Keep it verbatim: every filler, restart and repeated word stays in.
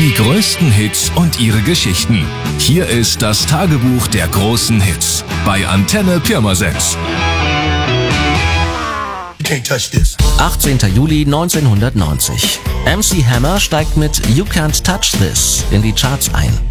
Die größten Hits und ihre Geschichten. Hier ist das Tagebuch der großen Hits bei Antenne Pirmasens. achtzehnter Juli neunzehnhundertneunzig. M C Hammer steigt mit You Can't Touch This in die Charts ein.